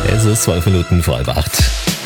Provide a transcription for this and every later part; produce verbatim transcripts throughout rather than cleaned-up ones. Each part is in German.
Es ist zwölf Minuten vor halb acht.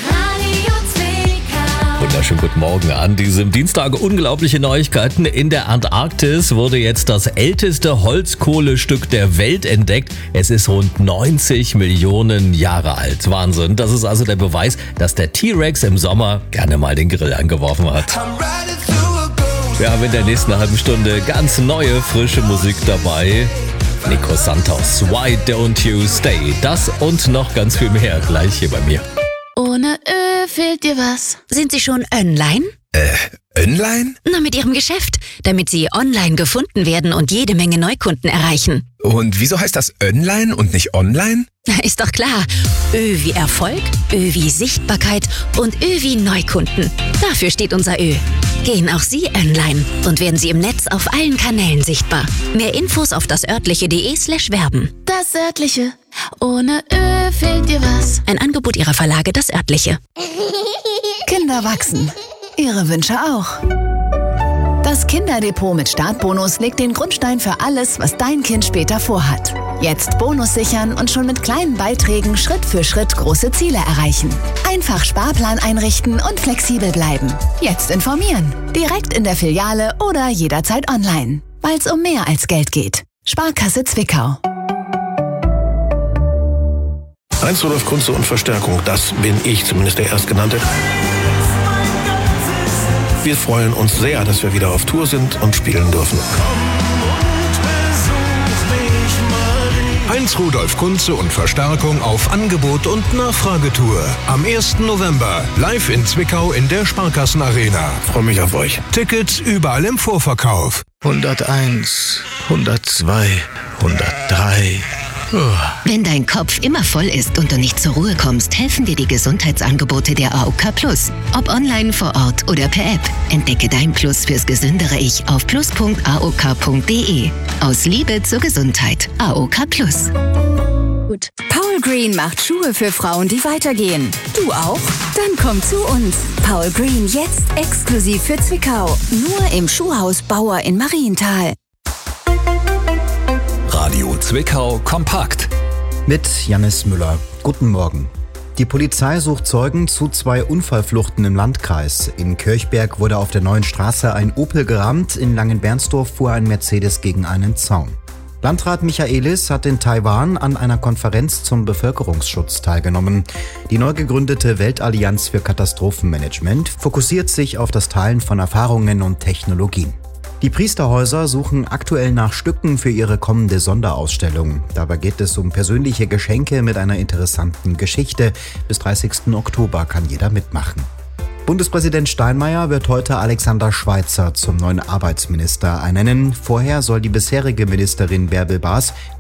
Wunderschönen guten Morgen an diesem Dienstag. Unglaubliche Neuigkeiten. In der Antarktis wurde jetzt das älteste Holzkohlestück der Welt entdeckt. Es ist rund neunzig Millionen Jahre alt. Wahnsinn. Das ist also der Beweis, dass der T-Rex im Sommer gerne mal den Grill angeworfen hat. Wir haben in der nächsten halben Stunde ganz neue, frische Musik dabei. Nico Santos, Why Don't You Stay? Das und noch ganz viel mehr gleich hier bei mir. Ohne Ö fehlt dir was. Sind Sie schon online? Äh, online? Na, mit Ihrem Geschäft, damit Sie online gefunden werden und jede Menge Neukunden erreichen. Und wieso heißt das online und nicht online? Ist doch klar. Ö wie Erfolg, Ö wie Sichtbarkeit und Ö wie Neukunden. Dafür steht unser Ö. Gehen auch Sie online und werden Sie im Netz auf allen Kanälen sichtbar. Mehr Infos auf dasörtliche.de slash werben. Das Örtliche. Ohne Ö fehlt dir was. Ein Angebot Ihrer Verlage Das Örtliche. Kinder wachsen. Ihre Wünsche auch. Das Kinderdepot mit Startbonus legt den Grundstein für alles, was dein Kind später vorhat. Jetzt Bonus sichern und schon mit kleinen Beiträgen Schritt für Schritt große Ziele erreichen. Einfach Sparplan einrichten und flexibel bleiben. Jetzt informieren. Direkt in der Filiale oder jederzeit online. Weil es um mehr als Geld geht. Sparkasse Zwickau. Heinz Rudolf Kunze und Verstärkung, das bin ich, zumindest der Erstgenannte. Wir freuen uns sehr, dass wir wieder auf Tour sind und spielen dürfen. Heinz Rudolf Kunze und Verstärkung auf Angebot und Nachfragetour. Am ersten November live in Zwickau in der Sparkassen Arena. Ich freue mich auf euch. Tickets überall im Vorverkauf. hunderteins, hundertzwei, hundertdrei. Wenn dein Kopf immer voll ist und du nicht zur Ruhe kommst, helfen dir die Gesundheitsangebote der A O K Plus. Ob online, vor Ort oder per App. Entdecke dein Plus fürs gesündere Ich auf plus punkt a o k punkt d e. Aus Liebe zur Gesundheit. A O K Plus. Gut. Paul Green macht Schuhe für Frauen, die weitergehen. Du auch? Dann komm zu uns. Paul Green jetzt exklusiv für Zwickau. Nur im Schuhhaus Bauer in Marienthal. Radio Zwickau kompakt. Mit Jannis Müller. Guten Morgen. Die Polizei sucht Zeugen zu zwei Unfallfluchten im Landkreis. In Kirchberg wurde auf der Neuen Straße ein Opel gerammt, in Langenbernsdorf fuhr ein Mercedes gegen einen Zaun. Landrat Michaelis hat in Taiwan an einer Konferenz zum Bevölkerungsschutz teilgenommen. Die neu gegründete Weltallianz für Katastrophenmanagement fokussiert sich auf das Teilen von Erfahrungen und Technologien. Die Priesterhäuser suchen aktuell nach Stücken für ihre kommende Sonderausstellung. Dabei geht es um persönliche Geschenke mit einer interessanten Geschichte. Bis dreißigsten Oktober kann jeder mitmachen. Bundespräsident Steinmeier wird heute Alexander Schweitzer zum neuen Arbeitsminister ernennen. Vorher soll die bisherige Ministerin Bärbel Baas